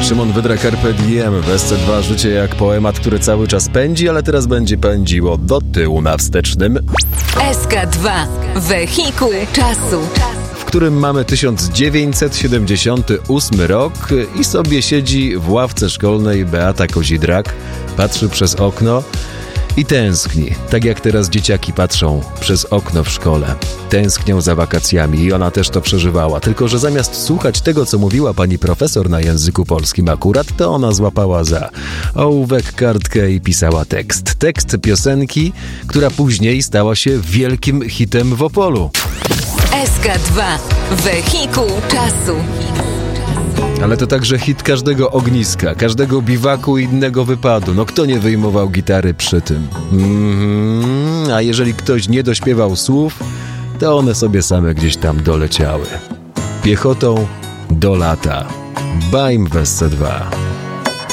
Szymon Wydra, Carpe Diem, w SC2 życie jak poemat, który cały czas pędzi, ale teraz będzie pędziło do tyłu na wstecznym. SK2. Wehikuł czasu. W którym mamy 1978 rok i sobie siedzi w ławce szkolnej Beata Kozidrak, patrzy przez okno i tęskni, tak jak teraz dzieciaki patrzą przez okno w szkole. Tęsknią za wakacjami i ona też to przeżywała, tylko że zamiast słuchać tego, co mówiła pani profesor na języku polskim akurat, to ona złapała za ołówek, kartkę i pisała tekst. Tekst piosenki, która później stała się wielkim hitem w Opolu. SK2. Wehikuł czasu. Ale to także hit każdego ogniska, każdego biwaku i innego wypadu. No kto nie wyjmował gitary przy tym? A jeżeli ktoś nie dośpiewał słów, to one sobie same gdzieś tam doleciały. Piechotą do lata. Baim w SC2.